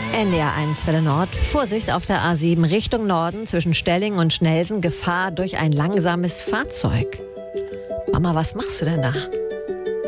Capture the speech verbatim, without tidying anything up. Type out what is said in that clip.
N D R eins Welle Nord. Vorsicht auf der A sieben Richtung Norden zwischen Stelling und Schnelsen. Gefahr durch ein langsames Fahrzeug. Mama, was machst du denn da?